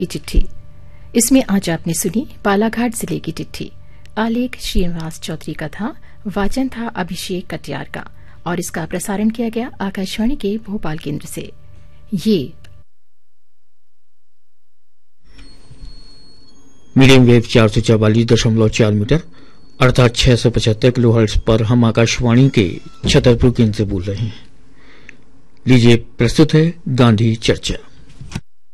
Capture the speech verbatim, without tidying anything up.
की चिट्ठी। इसमें आज आपने सुनी बालाघाट जिले की चिट्ठी। आलेख श्रीनिवास चौधरी का था, वाचन था अभिषेक कटियार का, और इसका प्रसारण किया गया आकाशवाणी के भोपाल केंद्र से। ये मीडियम वेव चार सौ चौवालीस दशमलव चार मीटर अर्थात छह सौ पचहत्तर किलो हर्ट्ज पर हम आकाशवाणी के छतरपुर केंद्र से बोल रहे हैं। लीजिए प्रस्तुत है गांधी चर्चा।